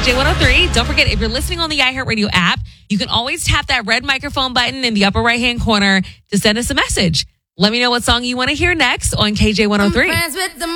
KJ103. Don't forget, if you're listening on the iHeartRadio app, you can always tap that red microphone button in the upper right-hand corner to send us a message. Let me know what song you want to hear next on KJ103.